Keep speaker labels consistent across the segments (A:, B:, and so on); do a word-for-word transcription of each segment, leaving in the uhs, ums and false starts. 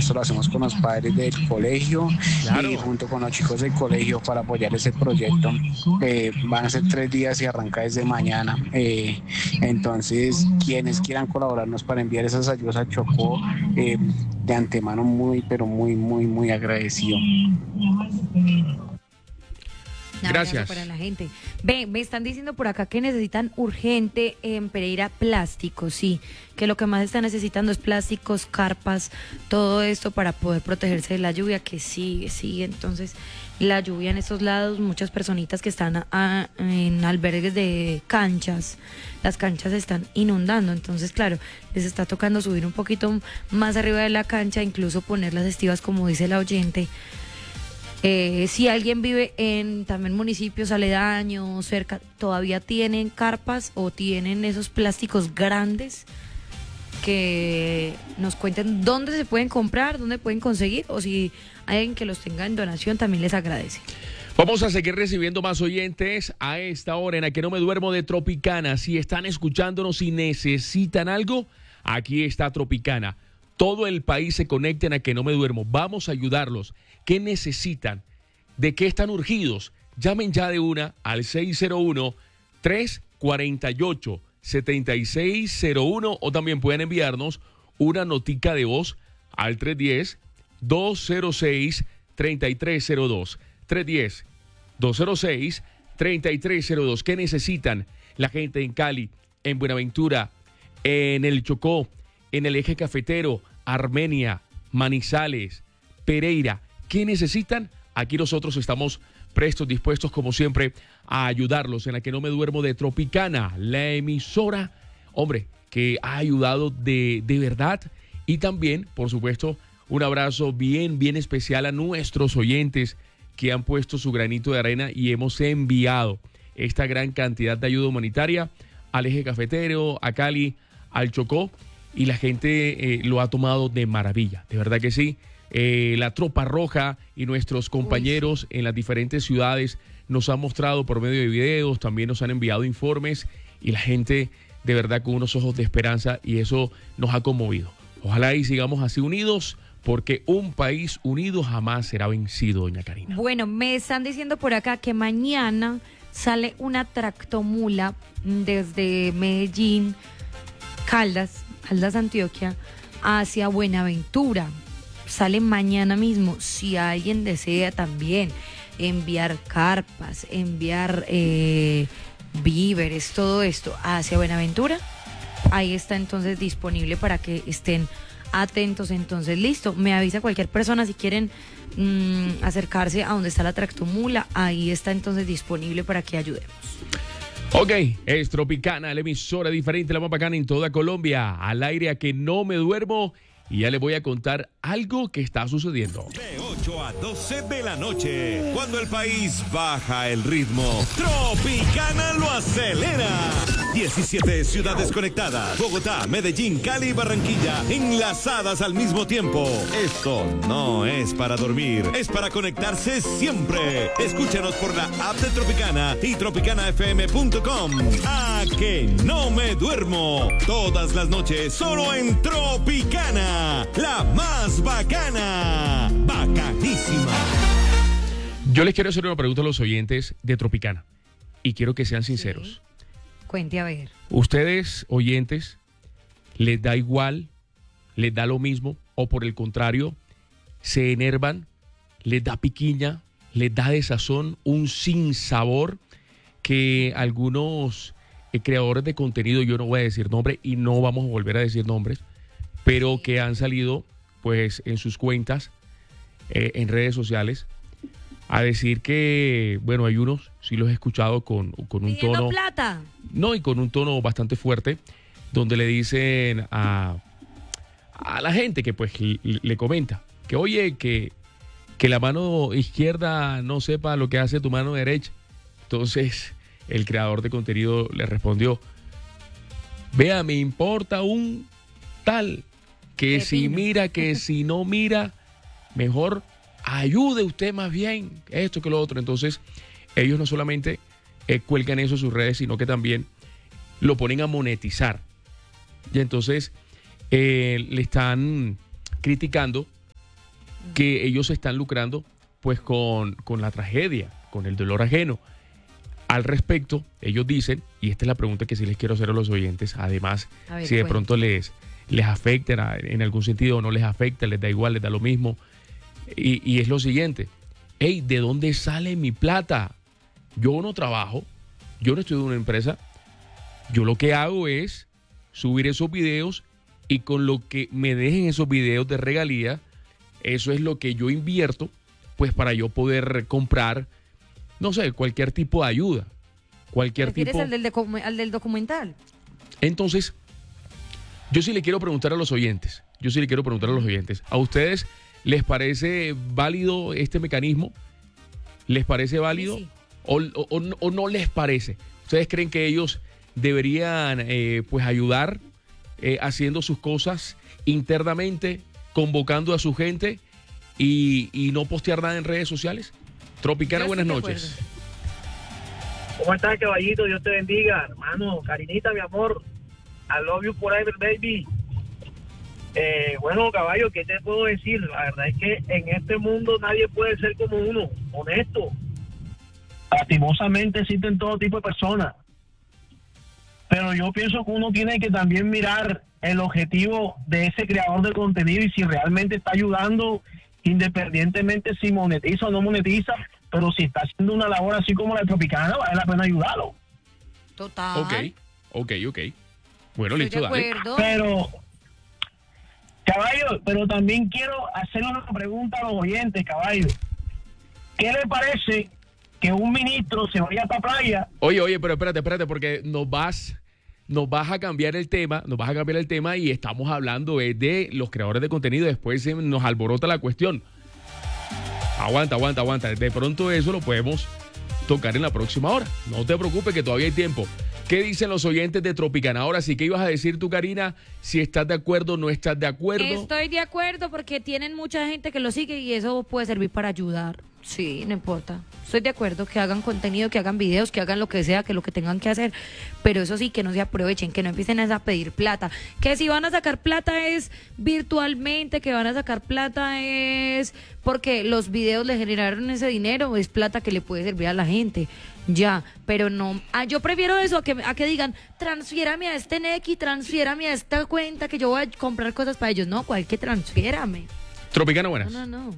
A: esto lo hacemos con los padres del colegio
B: Claro.
A: y junto con los chicos del colegio para apoyar ese proyecto. Eh, van a ser tres días y arranca desde mañana. Eh, entonces, quienes quieran colaborarnos para enviar esas ayudas a Chocó, eh, de antemano muy, pero muy, muy, muy agradecido.
C: Un
B: Gracias.
C: abrazo para la gente. Ve, me están diciendo por acá que necesitan urgente en Pereira plásticos, sí, que lo que más están necesitando es plásticos, carpas, todo esto para poder protegerse de la lluvia que sigue, sigue. Entonces, la lluvia en estos lados, muchas personitas que están a- a- en albergues de canchas, las canchas se están inundando, entonces claro, les está tocando subir un poquito más arriba de la cancha, incluso poner las estivas como dice la oyente. Eh, si alguien vive en también municipios aledaños, cerca, todavía tienen carpas o tienen esos plásticos grandes, que nos cuenten dónde se pueden comprar, dónde pueden conseguir, o si hay alguien que los tenga en donación, también les agradece.
B: Vamos a seguir recibiendo más oyentes a esta hora en A Que No Me Duermo de Tropicana. Si están escuchándonos y necesitan algo, aquí está Tropicana. Todo el país se conecta en A Que No Me Duermo. Vamos a ayudarlos. ¿Qué necesitan? ¿De qué están urgidos? Llamen ya de una al seis cero uno, tres cuatro ocho, siete seis cero uno o también pueden enviarnos una notica de voz al tres uno cero, dos cero seis, tres tres cero dos. tres uno cero, dos cero seis, tres tres cero dos. ¿Qué necesitan la gente en Cali, en Buenaventura, en el Chocó, en el Eje Cafetero, Armenia, Manizales, Pereira? ¿Qué necesitan? Aquí nosotros estamos prestos, dispuestos, como siempre, a ayudarlos en La Que No Me Duermo de Tropicana, la emisora, hombre, que ha ayudado de, de verdad. Y también, por supuesto, un abrazo bien, bien especial a nuestros oyentes que han puesto su granito de arena y hemos enviado esta gran cantidad de ayuda humanitaria al Eje Cafetero, a Cali, al Chocó, y la gente eh, lo ha tomado de maravilla, de verdad que sí. Eh, la Tropa Roja y nuestros compañeros en las diferentes ciudades nos han mostrado por medio de videos, también nos han enviado informes y la gente de verdad con unos ojos de esperanza, y eso nos ha conmovido. Ojalá y sigamos así unidos, porque un país unido jamás será vencido, doña Karina.
C: Bueno, me están diciendo por acá que mañana sale una tractomula desde Medellín, Caldas, Caldas, Antioquia, hacia Buenaventura. Sale mañana mismo. Si alguien desea también enviar carpas, enviar eh, víveres, todo esto hacia Buenaventura, ahí está entonces disponible para que estén atentos. Entonces, listo, me avisa cualquier persona si quieren mmm, acercarse a donde está la tractomula, ahí está entonces disponible para que ayudemos.
B: Ok, es Tropicana, la emisora diferente, la más bacana en toda Colombia, al aire A Que No Me Duermo, y ya les voy a contar algo que está sucediendo.
D: De ocho a doce de la noche, cuando el país baja el ritmo, Tropicana lo acelera. diecisiete ciudades conectadas, Bogotá, Medellín, Cali y Barranquilla, enlazadas al mismo tiempo. Esto no es para dormir, es para conectarse siempre. Escúchanos por la app de Tropicana y tropicana f m punto com. A Que No Me Duermo, todas las noches solo en Tropicana, la más bacana, bacanísima.
B: Yo les quiero hacer una pregunta a los oyentes de Tropicana y quiero que sean sinceros.
C: Sí. Cuente a ver.
B: ¿Ustedes, oyentes, les da igual, les da lo mismo, o por el contrario, se enervan, les da piquiña, les da desazón, un sinsabor que algunos eh, creadores de contenido, yo no voy a decir nombre y no vamos a volver a decir nombres, pero que han salido pues en sus cuentas, eh, en redes sociales, a decir que, bueno, hay unos, sí los he escuchado con, con un
C: Pidiendo
B: tono...
C: plata.
B: No, y con un tono bastante fuerte, donde le dicen a, a la gente que pues le, le comenta que, oye, que, que la mano izquierda no sepa lo que hace tu mano derecha. Entonces, el creador de contenido le respondió, vea, me importa un tal, que
C: Pepino.
B: si mira, que si no mira, mejor ayude usted más bien, esto que lo otro. Entonces, ellos no solamente eh, cuelgan eso en sus redes, sino que también lo ponen a monetizar. Y entonces eh, le están criticando que ellos están lucrando pues con, con la tragedia, con el dolor ajeno. Al respecto, ellos dicen, y esta es la pregunta que sí les quiero hacer a los oyentes, además,
C: A ver,
B: si de
C: cuenta.
B: pronto les, les afecta en algún sentido o no les afecta, les da igual, les da lo mismo, y, y es lo siguiente: hey, ¿de dónde sale mi plata? Yo no trabajo, yo no estoy en una empresa, yo lo que hago es subir esos videos y con lo que me dejen esos videos de regalía, eso es lo que yo invierto, pues para yo poder comprar, no sé, cualquier tipo de ayuda, cualquier
C: ¿Te refieres
B: tipo...
C: al del, docu- al del documental?
B: Entonces, yo sí le quiero preguntar a los oyentes, yo sí le quiero preguntar a los oyentes, ¿a ustedes les parece válido este mecanismo? ¿Les parece válido?
C: Sí.
B: O, o- o no- o no les parece? ¿Ustedes creen que ellos deberían eh, pues ayudar eh, haciendo sus cosas internamente, convocando a su gente y, y no postear nada en redes sociales? Tropicana,
C: Yo
B: buenas
C: estoy de
B: noches.
E: ¿Cómo estás, caballito? Dios te bendiga, hermano. Karinita, mi amor. I love you forever, baby. Eh, bueno, caballo, ¿qué te puedo decir? La verdad es que en este mundo nadie puede ser como uno, honesto. Lastimosamente existen todo tipo de personas. Pero yo pienso que uno tiene que también mirar el objetivo de ese creador de contenido y si realmente está ayudando, independientemente si monetiza o no monetiza, pero si está haciendo una labor así como la de Tropicana, vale la pena ayudarlo.
C: Total.
B: Ok, ok, ok. Bueno,
C: Estoy
B: listo,
C: de
B: dale.
C: acuerdo.
E: Pero, caballo, pero también quiero hacerle una pregunta a los oyentes, caballo. ¿Qué le parece que un ministro se vaya para playa?
B: Oye, oye, pero espérate, espérate, porque nos vas, nos vas a cambiar el tema, nos vas a cambiar el tema y estamos hablando eh, de los creadores de contenido, después eh, nos alborota la cuestión. Aguanta, aguanta, aguanta. De pronto eso lo podemos tocar en la próxima hora. No te preocupes que todavía hay tiempo. ¿Qué dicen los oyentes de Tropicana? Ahora sí, ¿qué ibas a decir tú, Karina? Si estás de acuerdo o no estás de acuerdo.
C: Estoy de acuerdo porque tienen mucha gente que lo sigue y eso puede servir para ayudar. Sí, no importa. Estoy de acuerdo que hagan contenido, que hagan videos, que hagan lo que sea, que lo que tengan que hacer. Pero eso sí, que no se aprovechen, que no empiecen a pedir plata. Que si van a sacar plata es virtualmente, que van a sacar plata es porque los videos le generaron ese dinero, es plata que le puede servir a la gente. Ya, pero no. Ah, yo prefiero eso a que, a que digan, transfiérame a este Nequi, transfiérame a esta cuenta que yo voy a comprar cosas para ellos. No, ¿cuál que transfiérame?
B: Tropicana,
C: No,
B: buenas.
C: no, no.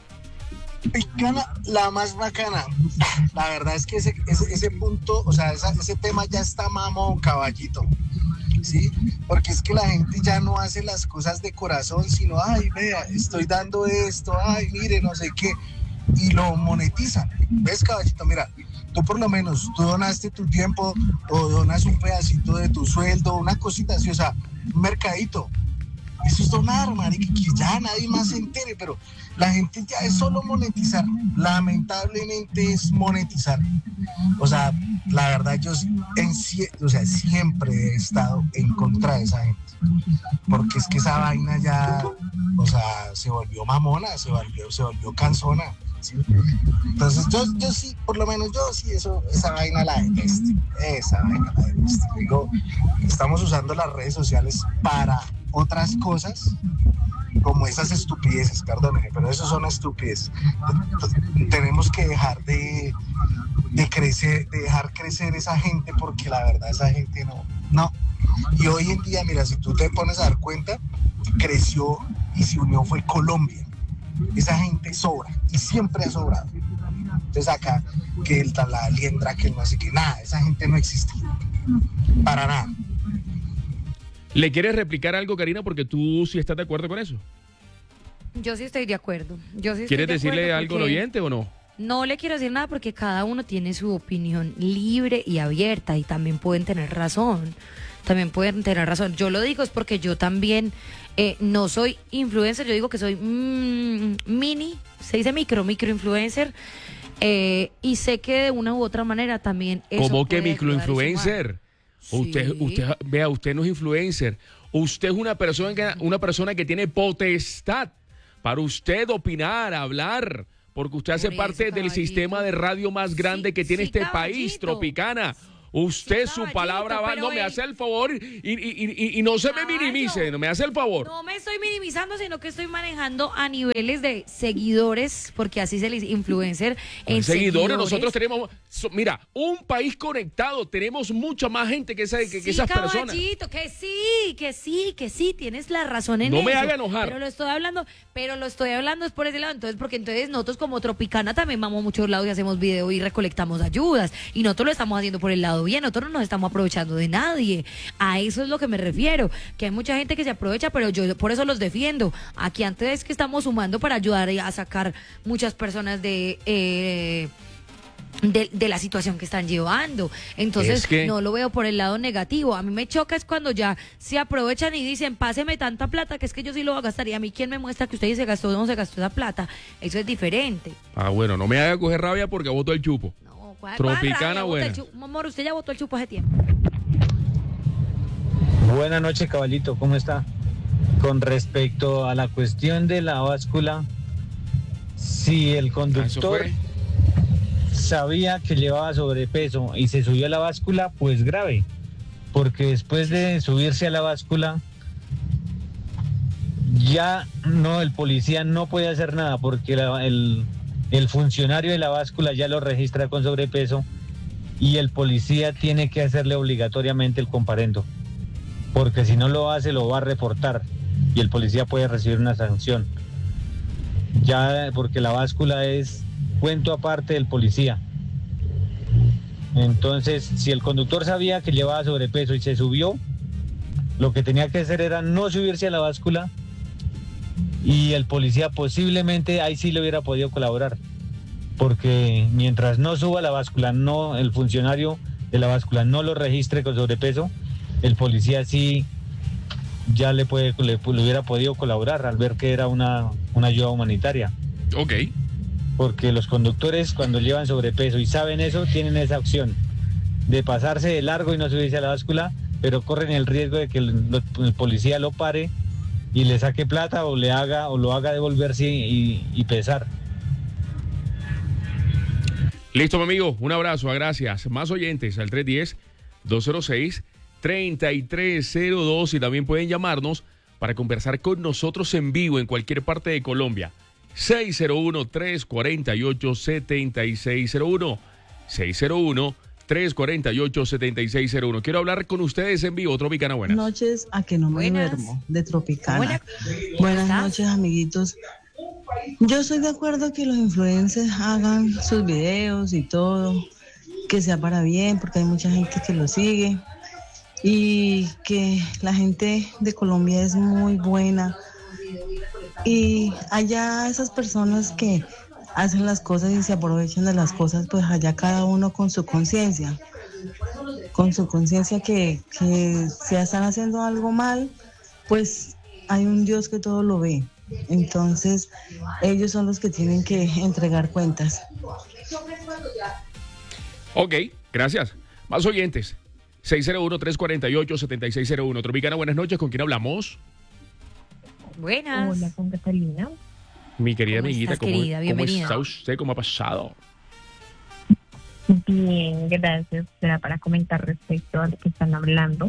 F: Tropicana, la más bacana. La verdad es que ese, ese, ese punto, o sea, esa, ese tema ya está mamón, caballito. ¿Sí? Porque es que la gente ya no hace las cosas de corazón, sino, ay, vea, estoy dando esto, ay, mire, no sé qué, y lo monetizan. ¿Ves, caballito? Mira, tú por lo menos, tú donaste tu tiempo o donas un pedacito de tu sueldo, una cosita así, o sea, un mercadito. Eso es donar, marica, que ya nadie más se entere, pero la gente ya es solo monetizar. Lamentablemente es monetizar. O sea, la verdad yo en, o sea, siempre he estado en contra de esa gente. Porque es que esa vaina ya, o sea, se volvió mamona, se volvió, se volvió cansona. ¿Sí? Entonces yo, yo sí, por lo menos yo sí, eso, esa vaina la detesto. Esa vaina la detesto. Digo, estamos usando las redes sociales para otras cosas como esas estupideces, perdónenme, pero eso son estupideces. Tenemos que dejar de, de crecer, de dejar crecer esa gente, porque la verdad esa gente no, no. Y hoy en día, mira, si tú te pones a dar cuenta, creció y se unió fue Colombia. Esa gente sobra y siempre ha sobrado. Entonces acá, que el la liendra, que no sé qué, nada, esa gente no existe. Para nada.
B: ¿Le quieres replicar algo, Karina? Porque tú sí estás de acuerdo con eso.
C: Yo sí estoy de acuerdo. Yo sí estoy
B: ¿Quieres
C: de
B: decirle
C: acuerdo
B: algo al
C: porque
B: oyente o no?
C: No le quiero decir nada porque cada uno tiene su opinión libre y abierta y también pueden tener razón. También pueden tener razón. Yo lo digo es porque yo también eh, no soy influencer, yo digo que soy mm, mini, se dice micro, micro influencer. Eh, y sé que de una u otra manera también eso
B: ¿Cómo que
C: puede ayudar y
B: microinfluencer?
C: sumar.
B: Usted,
C: Sí.
B: usted, vea, usted no es influencer. Usted es una persona que, una persona que tiene potestad para usted opinar, hablar, porque usted hace
C: Por
B: parte
C: eso,
B: del
C: caballito.
B: sistema de radio más grande
C: Sí,
B: que tiene
C: sí,
B: este país,
C: caballito.
B: Tropicana. Usted,
C: Sí,
B: su
C: caballito,
B: palabra va,
C: pero
B: no me
C: él-
B: hace el favor y, y, y, y no se me
C: Caballo.
B: minimice, no me hace el favor.
C: No me estoy minimizando, sino que estoy manejando a niveles de seguidores, porque así se les influencer en
B: seguidores,
C: seguidores.
B: nosotros tenemos, so- mira, un país conectado, tenemos mucha más gente que, esa, que, que
C: Sí,
B: esas personas.
C: caballito, que sí, que sí, que sí, tienes la razón en
B: No
C: eso.
B: me haga enojar.
C: Pero lo estoy hablando, pero lo estoy hablando es por ese lado, entonces, porque entonces nosotros como Tropicana también vamos a muchos lados y hacemos video y recolectamos ayudas, y nosotros lo estamos haciendo por el lado bien, nosotros no nos estamos aprovechando de nadie. A eso es lo que me refiero, que hay mucha gente que se aprovecha, pero yo por eso los defiendo. Aquí antes es que estamos sumando para ayudar a sacar muchas personas de... Eh, De, de la situación que están llevando. Entonces,
B: Es que-
C: no lo veo por el lado negativo. A mí me choca es cuando ya se aprovechan y dicen, páseme tanta plata, que es que yo sí lo voy a gastar. Y a mí, ¿quién me muestra que usted se gastó o no se gastó esa plata? Eso es diferente.
B: Ah, bueno, no me haga coger rabia porque voto el chupo.
C: No, ¿cuál-
B: Tropicana
C: cuál rabia?
B: buena.
C: Bota el chu- Amor, usted ya votó el chupo hace tiempo.
G: Buenas noches, caballito, ¿cómo está? Con respecto a la cuestión de la báscula, si el
B: Ah, eso
G: conductor
B: fue.
G: sabía que llevaba sobrepeso y se subió a la báscula, pues grave, porque después de subirse a la báscula, ya no, el policía no puede hacer nada, porque la- el, el funcionario de la báscula ya lo registra con sobrepeso y el policía tiene que hacerle obligatoriamente el comparendo, porque si no lo hace lo va a reportar y el policía puede recibir una sanción, ya porque la báscula es cuento aparte del policía. Entonces, si el conductor sabía que llevaba sobrepeso y se subió, lo que tenía que hacer era no subirse a la báscula y el policía posiblemente ahí sí le hubiera podido colaborar, porque mientras no suba la báscula, no, el funcionario de la báscula no lo registre con sobrepeso, el policía sí ya le, puede, le, le hubiera podido colaborar al ver que era una, una ayuda humanitaria.
B: Ok.
G: Porque los conductores cuando llevan sobrepeso y saben eso, tienen esa opción de pasarse de largo y no subirse a la báscula, pero corren el riesgo de que el, el policía lo pare y le saque plata o le haga o lo haga devolverse y, y pesar.
B: Listo, mi amigo. Un abrazo, gracias. Más oyentes al tres uno cero, dos cero seis, tres tres cero dos y también pueden llamarnos para conversar con nosotros en vivo en cualquier parte de Colombia. seis cero uno, tres cuatro ocho, siete seis cero uno. seis cero uno, tres cuatro ocho, siete seis cero uno. Quiero hablar con ustedes en vivo. Tropicana, buenas.
H: Noches a que no me
C: Buenas.
H: duermo, de Tropicana.
C: Hola.
H: Buenas
C: ¿Estás?
H: noches, amiguitos. Yo estoy de acuerdo que los influencers hagan sus videos y todo, que sea para bien, porque hay mucha gente que lo sigue y que la gente de Colombia es muy buena. Y allá esas personas que hacen las cosas y se aprovechan de las cosas, pues allá cada uno con su conciencia, con su conciencia que, que si están haciendo algo mal, pues hay un Dios que todo lo ve. Entonces, ellos son los que tienen que entregar cuentas.
B: Ok, gracias. Más oyentes. seis cero uno, tres cuatro ocho, siete seis cero uno. Tropicana, buenas noches. ¿Con quién hablamos?
C: Buenas.
I: Hola, con Catalina.
B: Mi querida
C: ¿Cómo
B: amiguita,
C: estás,
B: ¿cómo,
C: querida?
B: ¿cómo
C: Bienvenida.
B: está usted? ¿Cómo ha pasado?
I: Bien, gracias. Será para comentar respecto a lo que están hablando.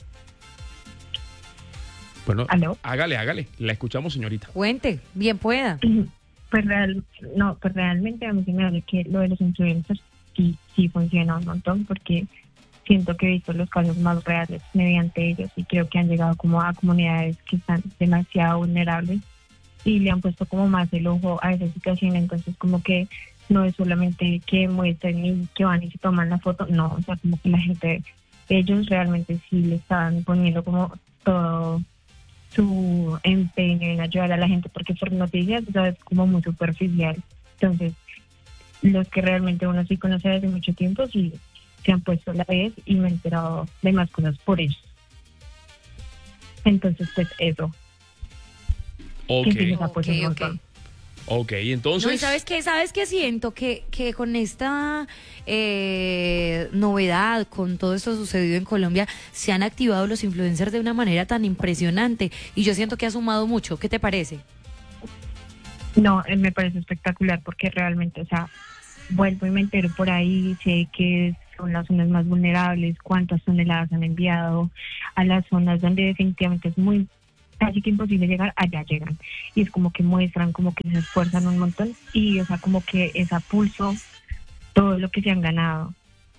B: Bueno,
I: ¿Aló?
B: hágale, hágale. La escuchamos, señorita.
C: Cuente, bien pueda.
I: Pues, real, no, pues realmente a mí se me hace que lo de los influencers sí, sí funciona un montón, porque siento que he visto los casos más reales mediante ellos y creo que han llegado como a comunidades que están demasiado vulnerables y le han puesto como más el ojo a esa situación. Entonces como que no es solamente que muestren y que van y se toman la foto, no, o sea, como que la gente, ellos realmente sí le estaban poniendo como todo su empeño en ayudar a la gente, porque por noticias, o sea, es como muy superficial. Entonces, los que realmente uno sí conoce desde mucho tiempo, sí se han puesto a la vez y me he enterado de más cosas por ellos. Entonces, pues eso.
B: Ok,
I: Que sí les apoya
C: Ok,
I: un
C: ok.
I: montón.
B: ok. Entonces,
C: No, y sabes qué, sabes qué siento que, que con esta eh, novedad, con todo esto sucedido en Colombia, se han activado los influencers de una manera tan impresionante y yo siento que ha sumado mucho. ¿Qué te parece?
I: No, eh, me parece espectacular porque realmente, o sea, vuelvo y me entero por ahí, sé que son las zonas más vulnerables, cuántas toneladas han enviado a las zonas donde definitivamente es muy casi que imposible llegar, allá llegan. Y es como que muestran, como que se esfuerzan un montón y, o sea, como que es a pulso todo lo que se han ganado.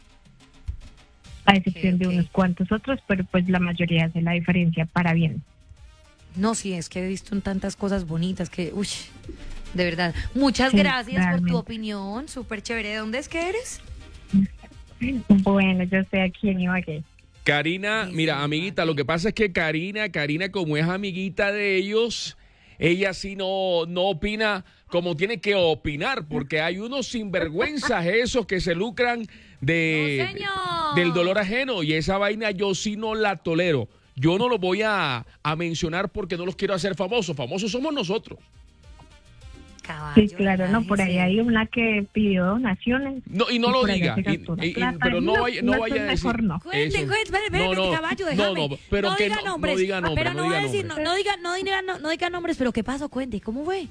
I: A excepción okay, okay. de unos cuantos otros, pero pues la mayoría hace la diferencia para bien.
C: No, sí, es que he visto en tantas cosas bonitas que, uy, de verdad. Muchas sí, gracias realmente. Por tu opinión, súper chévere. ¿De dónde es que eres?
I: Bueno, yo estoy aquí en Ibagué.
B: Karina, mira, amiguita, lo que pasa es que Karina, Karina como es amiguita de ellos, ella sí no, no opina como tiene que opinar, porque hay unos sinvergüenzas esos que se lucran de,
C: no,
B: del dolor ajeno, y esa vaina yo sí no la tolero. Yo no lo voy a, a mencionar porque no los quiero hacer famosos, famosos somos nosotros.
I: Caballo, sí, claro, no, por ahí hay una que pidió donaciones.
B: No, y no y lo diga, y, y, y, pero no vaya, no vaya a decir.
C: No. Cuente, cuente, espere, espere, no, no, caballo, déjame.
B: No, no, pero
C: no
B: que
C: diga
B: no,
C: nombres,
B: no diga nombres,
C: pero no,
B: no
C: voy
B: diga
C: a decir,
B: nombres.
C: no, no diga, no diga, no, no diga nombres, pero ¿qué pasó? Cuente, ¿cómo fue?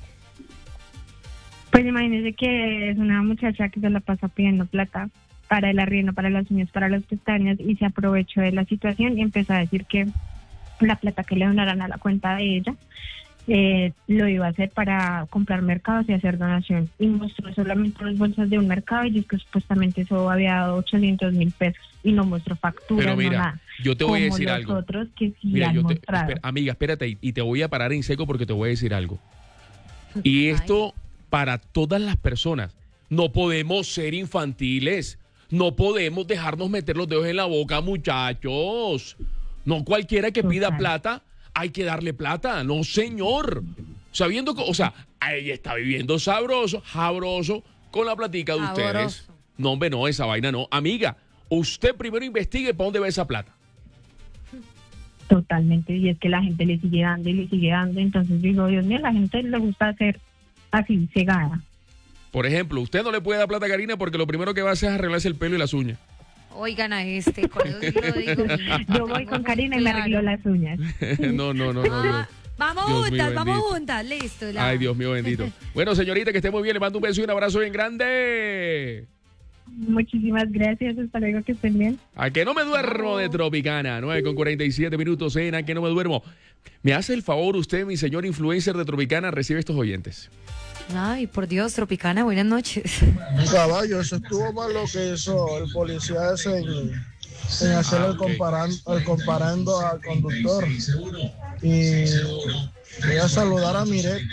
I: Pues imagínese que es una muchacha que se la pasa pidiendo plata para el arriendo, para las uñas, para las pestañas, y se aprovechó de la situación y empezó a decir que la plata que le donaran a la cuenta de ella Eh, lo iba a hacer para comprar mercados y hacer donación, y mostró solamente las bolsas de un mercado y es que supuestamente eso había dado ochocientos mil pesos y no mostró facturas.
B: Pero mira,
I: no nada,
B: yo te voy a
I: como
B: decir
I: los
B: algo
I: otros que sí
B: mira,
I: han
B: yo te,
I: mostrado.
B: espera, amiga, espérate y, y te voy a parar en seco porque te voy a decir algo, y esto para todas las personas. No podemos ser infantiles, no podemos dejarnos meter los dedos en la boca, muchachos. No cualquiera que pida Total. plata hay que darle plata, no señor. Sabiendo que, o sea, ella está viviendo sabroso, sabroso, con la platica de sabroso. Ustedes. No, hombre, no, esa vaina no. Amiga, usted primero investigue para dónde va esa plata.
I: Totalmente, y es que la gente le sigue dando y le sigue dando, entonces digo, Dios mío, la gente le gusta hacer así, cegada.
B: Por ejemplo, usted no le puede dar plata a Karina porque lo primero que va a hacer es arreglarse el pelo y las uñas.
C: Oigan a este, con eso sí lo digo.
I: Yo voy con Karina y me arreglo las uñas.
B: no, no, no, no. no.
C: Ah, vamos Dios juntas, vamos juntas, listo. La...
B: Ay, Dios mío bendito. Bueno, señorita, que esté muy bien, le mando un beso y un abrazo bien grande.
I: Muchísimas gracias, hasta luego, que estén bien.
B: A que no me duermo de Tropicana, nueve con cuarenta y siete minutos en A que no me duermo. Me hace el favor usted, mi señor influencer de Tropicana, recibe estos oyentes.
C: Ay, por Dios, Tropicana, buenas noches.
J: Caballo, eso estuvo mal lo que hizo el policía ese en, en hacer ah, el, okay. comparando, el comparando al conductor. Y voy a saludar a Miret.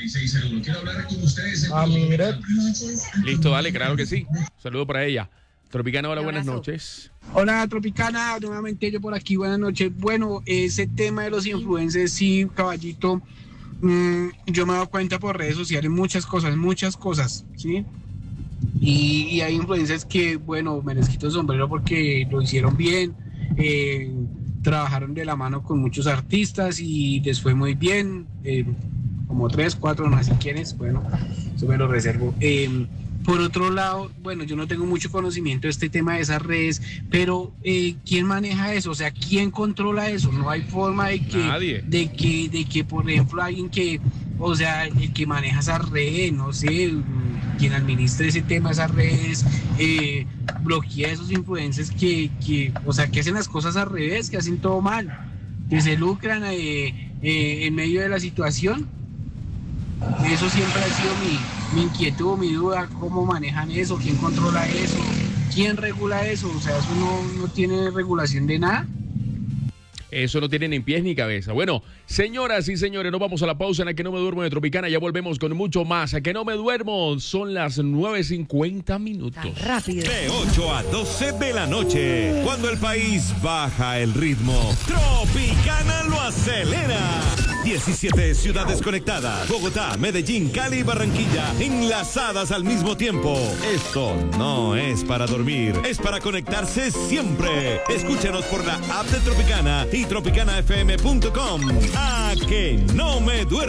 J: A Miret.
B: Listo, dale, claro que sí. Saludo para ella. Tropicana, hola, buenas noches.
A: Hola, Tropicana, nuevamente yo por aquí, buenas noches. Bueno, ese tema de los influencers, sí, caballito. Mm, yo me he dado cuenta por redes sociales muchas cosas, muchas cosas, ¿sí? Y, y hay influencers que, bueno, me les quito el sombrero porque lo hicieron bien, eh, trabajaron de la mano con muchos artistas y les fue muy bien, eh, como tres, cuatro, no sé quiénes, bueno, eso me lo reservo. Eh, Por otro lado, bueno, yo no tengo mucho conocimiento de este tema de esas redes, pero eh, ¿quién maneja eso? O sea, ¿quién controla eso? No hay forma de que, Nadie. de que, de que, por ejemplo, alguien que, o sea, el que maneja esas redes, no sé, quien administre ese tema, esas redes, eh, bloquea a esos influencers que, que, o sea, que hacen las cosas al revés, que hacen todo mal, que se lucran eh, eh, en medio de la situación. Eso siempre ha sido mi, mi inquietud, mi duda, cómo manejan eso, quién controla eso, quién regula eso, o sea, eso no, no tiene regulación de nada.
B: Eso no tiene ni pies ni cabeza. Bueno, señoras y señores, nos vamos a la pausa en la que no me duermo de Tropicana. Ya volvemos con mucho más. A que no me duermo, son las nueve cincuenta minutos.
C: Tan rápido.
D: De ocho a doce de la noche, cuando el país baja el ritmo, Tropicana lo acelera. diecisiete ciudades conectadas. Bogotá, Medellín, Cali y Barranquilla enlazadas al mismo tiempo. Esto no es para dormir, es para conectarse siempre. Escúchanos por la app de Tropicana y tropicana f m punto com. A que no me duermo.